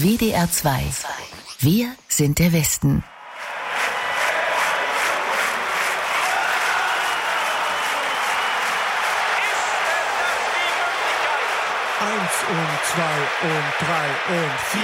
WDR 2. Wir sind der Westen. Eins und zwei und drei und vier.